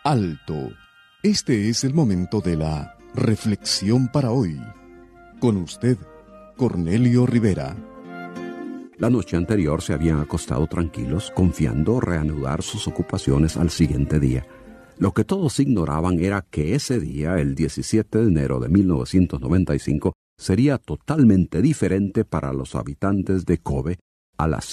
Alto. Este es el momento de la reflexión para hoy. Con usted, Cornelio Rivera. La noche anterior se habían acostado tranquilos, confiando reanudar sus ocupaciones al siguiente día. Lo que todos ignoraban era que ese día, el 17 de enero de 1995, sería totalmente diferente para los habitantes de Kobe. A las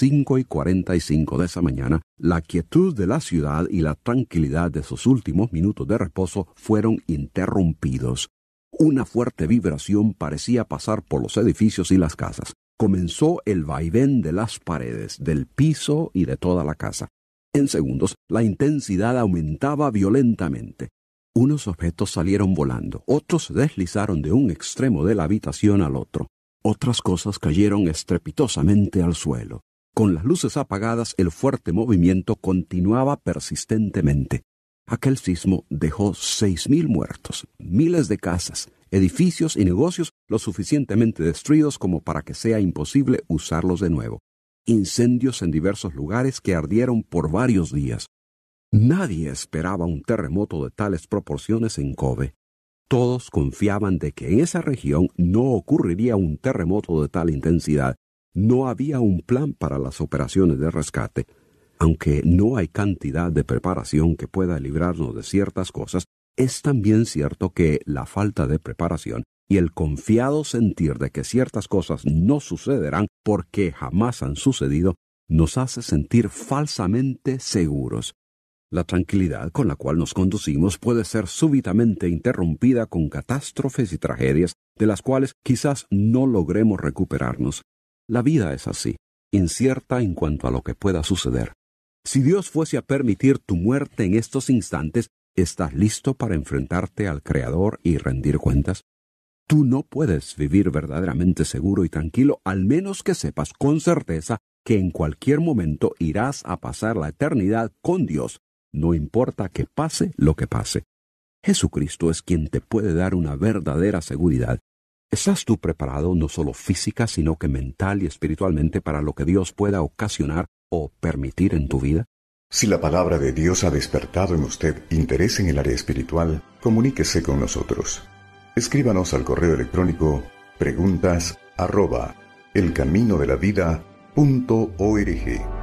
5:45 de esa mañana, la quietud de la ciudad y la tranquilidad de sus últimos minutos de reposo fueron interrumpidos. Una fuerte vibración parecía pasar por los edificios y las casas. Comenzó el vaivén de las paredes, del piso y de toda la casa. En segundos, la intensidad aumentaba violentamente. Unos objetos salieron volando, otros se deslizaron de un extremo de la habitación al otro. Otras cosas cayeron estrepitosamente al suelo. Con las luces apagadas, el fuerte movimiento continuaba persistentemente. Aquel sismo dejó 6,000 muertos, miles de casas, edificios y negocios lo suficientemente destruidos como para que sea imposible usarlos de nuevo. Incendios en diversos lugares que ardieron por varios días. Nadie esperaba un terremoto de tales proporciones en Kobe. Todos confiaban de que en esa región no ocurriría un terremoto de tal intensidad. No había un plan para las operaciones de rescate. Aunque no hay cantidad de preparación que pueda librarnos de ciertas cosas, es también cierto que la falta de preparación y el confiado sentir de que ciertas cosas no sucederán porque jamás han sucedido, nos hace sentir falsamente seguros. La tranquilidad con la cual nos conducimos puede ser súbitamente interrumpida con catástrofes y tragedias de las cuales quizás no logremos recuperarnos. La vida es así, incierta en cuanto a lo que pueda suceder. Si Dios fuese a permitir tu muerte en estos instantes, ¿estás listo para enfrentarte al Creador y rendir cuentas? Tú no puedes vivir verdaderamente seguro y tranquilo, al menos que sepas con certeza que en cualquier momento irás a pasar la eternidad con Dios, no importa que pase lo que pase. Jesucristo es quien te puede dar una verdadera seguridad. ¿Estás tú preparado no solo física, sino que mental y espiritualmente para lo que Dios pueda ocasionar o permitir en tu vida? Si la palabra de Dios ha despertado en usted interés en el área espiritual, comuníquese con nosotros. Escríbanos al correo electrónico preguntas@elcaminodelavida.org.